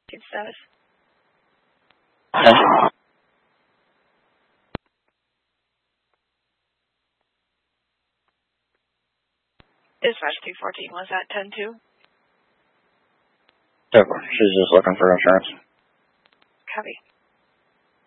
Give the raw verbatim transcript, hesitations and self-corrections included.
Status. ten. Dispatch two fourteen, was that ten two? She's just looking for insurance. Copy.